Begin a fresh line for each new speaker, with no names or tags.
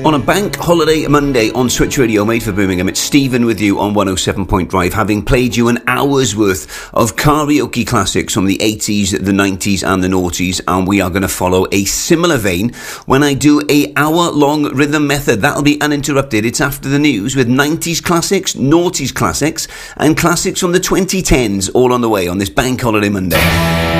On a bank holiday Monday on Switch Radio, made for Birmingham, it's Stephen with you on 107.5, having played you an hour's worth of karaoke classics from the 80s, the 90s and the noughties, and we are going to follow a similar vein when I do a hour-long rhythm method. That'll be uninterrupted. It's after the news with 90s classics, noughties classics, and classics from the 2010s all on the way on this bank holiday Monday.